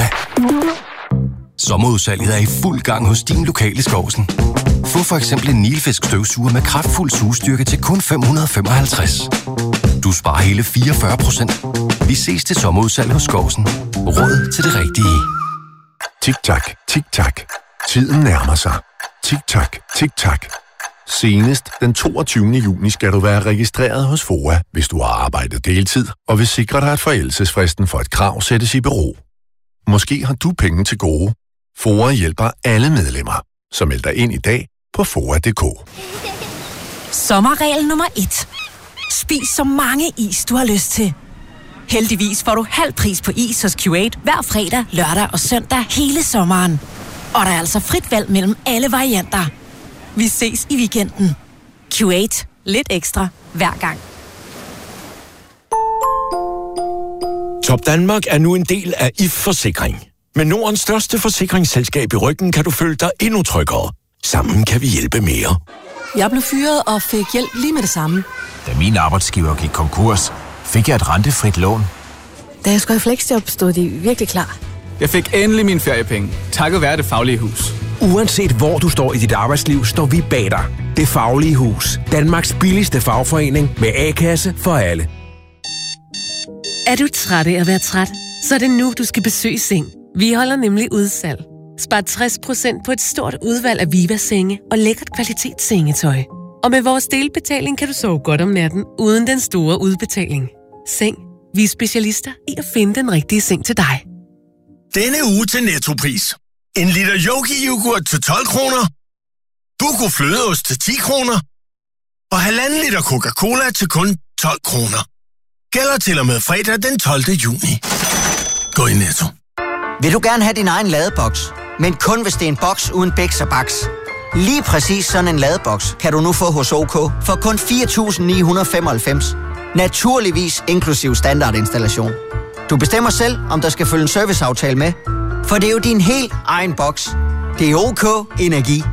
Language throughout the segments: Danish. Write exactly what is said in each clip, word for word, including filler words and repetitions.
F O A. Sommerudsalget er i fuld gang hos din lokale Skovsen. Få for eksempel en Nilfisk støvsuger med kraftfuld sugestyrke til kun fem hundrede og femoghalvtreds. Du sparer hele fireogfyrre procent. Vi ses til sommerudsalg hos Skovsen. Råd til det rigtige. Tik-tak, tik-tak. Tiden nærmer sig. Tik-tak, tik-tak. Senest den toogtyvende juni skal du være registreret hos F O A, hvis du har arbejdet deltid, og vil sikre dig, at forældelsesfristen for et krav sættes i bero. Måske har du penge til gode. F O A hjælper alle medlemmer, så meld dig ind i dag på foa punktum d k. Sommerregel nummer et. Spis så mange is, du har lyst til. Heldigvis får du halv pris på is hos Q otte hver fredag, lørdag og søndag hele sommeren. Og der er altså frit valg mellem alle varianter. Vi ses i weekenden. Q otte. Lidt ekstra hver gang. Top Danmark er nu en del af I F Forsikring. Med Nordens største forsikringsselskab i ryggen kan du føle dig endnu tryggere. Sammen kan vi hjælpe mere. Jeg blev fyret og fik hjælp lige med det samme. Da min arbejdsgiver gik konkurs, fik jeg et rentefrit lån. Da jeg skulle i fleksjob, stod de virkelig klar. Jeg fik endelig mine feriepenge, takket være Det Faglige Hus. Uanset hvor du står i dit arbejdsliv, står vi bag dig. Det Faglige Hus. Danmarks billigste fagforening med A-kasse for alle. Er du træt af at være træt? Så er det nu, du skal besøge Seng. Vi holder nemlig udsalg. Spar tres procent på et stort udvalg af Viva-senge og lækkert kvalitetssengetøj. Og med vores delbetaling kan du sove godt om natten, uden den store udbetaling. Seng. Vi er specialister i at finde den rigtige seng til dig. Denne uge til Nettopris. En liter Yogi-yoghurt til tolv kroner. Buco flødeost til ti kroner. Og halvanden liter Coca-Cola til kun tolv kroner. Gælder til og med fredag den tolvte juni. Gå i Netto. Vil du gerne have din egen ladeboks, men kun hvis det er en boks uden bæks og baks? Lige præcis sådan en ladeboks kan du nu få hos OK for kun fire tusind ni hundrede og femoghalvfems. Naturligvis inklusiv standardinstallation. Du bestemmer selv, om der skal følge en serviceaftale med, for det er jo din helt egen boks. Det er OK Energi.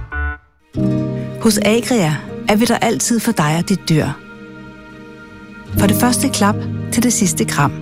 Hos Agria er vi der altid for dig og dit dyr. For det første klap til det sidste kram.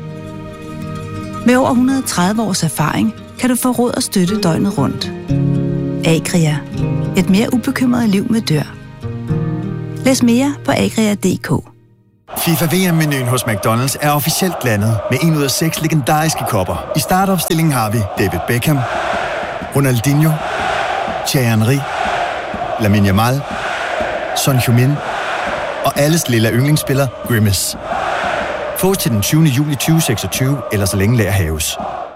Med over et hundrede og tredive års erfaring kan du få råd og støtte døgnet rundt. Agria. Et mere ubekymret liv med dyr. Læs mere på agria punktum d k. FIFA V M-menuen hos McDonald's er officielt landet med en ud af seks legendariske kopper. I startopstillingen har vi David Beckham, Ronaldinho, Thierry Henry, Lamine Yamal, Son Heung-min og alles lille yndlingsspiller Grimace. Fås til den tyvende juli tyve seksogtyve, eller så længe lager haves.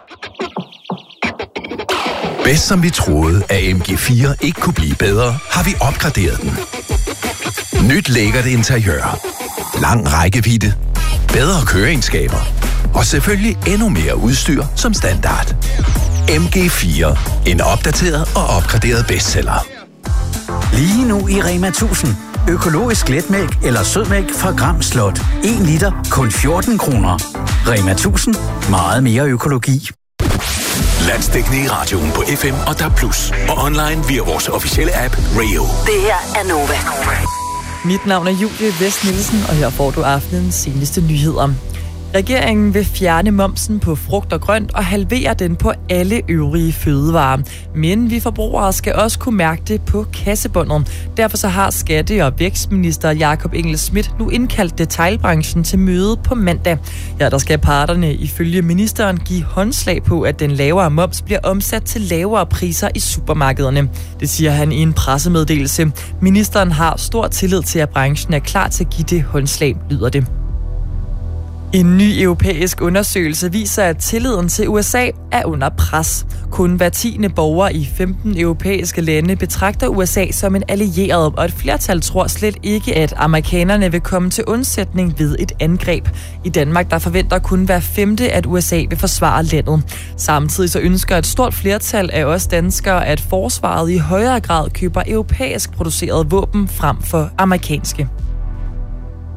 Bedst som vi troede, at M G fire ikke kunne blive bedre, har vi opgraderet den. Nyt lækkert interiør, lang rækkevidde, bedre køreegenskaber og selvfølgelig endnu mere udstyr som standard. M G fire. En opdateret og opgraderet bestseller. Lige nu i Rema tusind. Økologisk letmælk eller sødmælk fra Gram Slot. en liter, kun fjorten kroner. Rema tusind. Meget mere økologi. Landsdækkende i radioen på F M og D A B plus. Og online via vores officielle app Radio. Det her er Nova. Mit navn er Julie Vest Nielsen, og her får du aftenens seneste nyheder. Regeringen vil fjerne momsen på frugt og grønt og halvere den på alle øvrige fødevarer. Men vi forbrugere skal også kunne mærke det på kassebåndet. Derfor så har skatte- og vækstminister Jakob Engel-Schmidt nu indkaldt detailbranchen til møde på mandag. Ja, der skal parterne ifølge ministeren give håndslag på, at den lavere moms bliver omsat til lavere priser i supermarkederne. Det siger han i en pressemeddelelse. Ministeren har stor tillid til, at branchen er klar til at give det håndslag, lyder det. En ny europæisk undersøgelse viser, at tilliden til U S A er under pres. Kun hver tiende borger i femten europæiske lande betragter U S A som en allieret, og et flertal tror slet ikke, at amerikanerne vil komme til undsætning ved et angreb. I Danmark der forventer kun hver femte, at U S A vil forsvare landet. Samtidig så ønsker et stort flertal af os danskere, at forsvaret i højere grad køber europæisk produceret våben frem for amerikanske.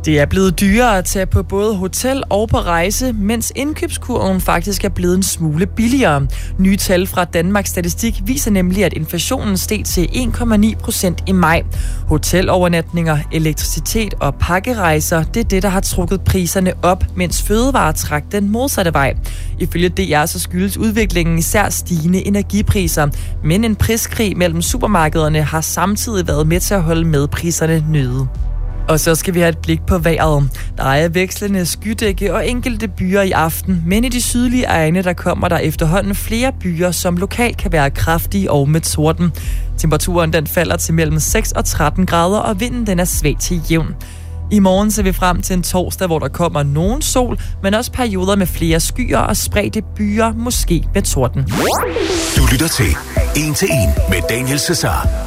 Det er blevet dyrere at tage på både hotel og på rejse, mens indkøbskurven faktisk er blevet en smule billigere. Nye tal fra Danmarks Statistik viser nemlig, at inflationen steg til en komma ni procent i maj. Hotelovernatninger, elektricitet og pakkerejser, det er det, der har trukket priserne op, mens fødevarer trak den modsatte vej. Ifølge D R så skyldes udviklingen især stigende energipriser, men en priskrig mellem supermarkederne har samtidig været med til at holde medpriserne nede. Og så skal vi have et blik på vejret. Der er vekslende skydække og enkelte byer i aften, men i de sydlige egne, der kommer der efterhånden flere byer, som lokalt kan være kraftige og med torden. Temperaturen den falder til mellem seks og tretten grader, og vinden den er svag til jævn. I morgen ser vi frem til en torsdag, hvor der kommer nogen sol, men også perioder med flere skyer og spredte byer, måske med torden. Du lytter til En til En med Daniel Cesar.